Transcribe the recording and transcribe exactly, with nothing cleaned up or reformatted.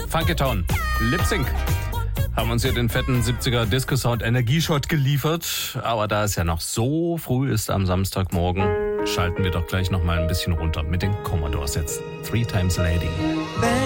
Funkytown, Lip Sync. Haben uns hier den fetten siebziger Disco-Sound Energieshot geliefert. Aber da es ja noch so früh ist am Samstagmorgen, schalten wir doch gleich noch mal ein bisschen runter mit den Commodores jetzt. Three Times Lady.